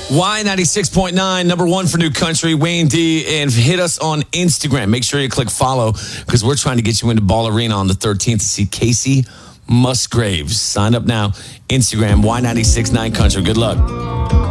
Y96.9, number one for New Country, Wayne D. And hit us on Instagram. Make sure you click follow because we're trying to get you into Ball Arena on the 13th to see Casey Musgraves. Sign up now. Instagram, Y96.9 Country. Good luck.